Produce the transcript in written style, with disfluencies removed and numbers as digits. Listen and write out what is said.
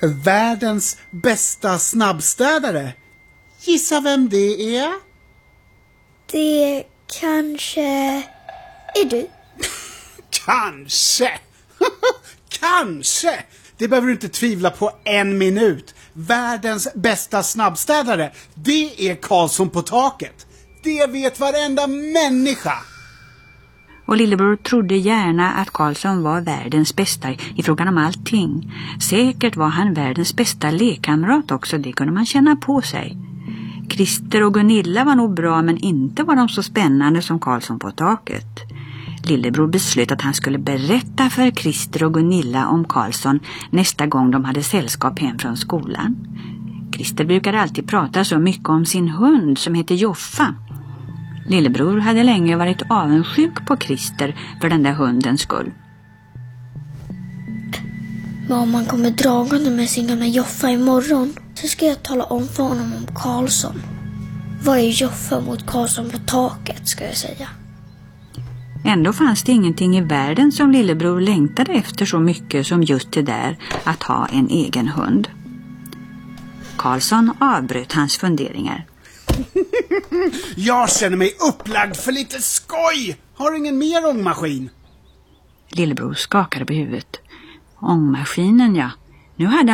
Världens bästa snabbstädare. Gissa vem det är? Det kanske är du. Kanske. Kanske. Det behöver du inte tvivla på en minut. Världens bästa snabbstädare, det är Karlsson på taket. Det vet varenda människa. Och lillebror trodde gärna att Karlsson var världens bästa i frågan om allting. Säkert var han världens bästa lekkamrat också, det kunde man känna på sig. Christer och Gunilla var nog bra, men inte var de så spännande som Karlsson på taket. Lillebror beslöt att han skulle berätta för Christer och Gunilla om Karlsson nästa gång de hade sällskap hem från skolan. Christer brukade alltid prata så mycket om sin hund som heter Joffa. Lillebror hade länge varit avundsjuk på Christer för den där hundens skull. Men om man kommer dragande med sin gamla Joffa imorgon, så ska jag tala om för honom om Karlsson. Vad är Joffa mot Karlsson på taket, ska jag säga. Ändå fanns det ingenting i världen som lillebror längtade efter så mycket som just det där att ha en egen hund. Karlsson avbröt hans funderingar. Jag känner mig upplagd för lite skoj. Har ingen mer ångmaskin? Lillebror skakade på huvudet. Ångmaskinen, ja. Nu hade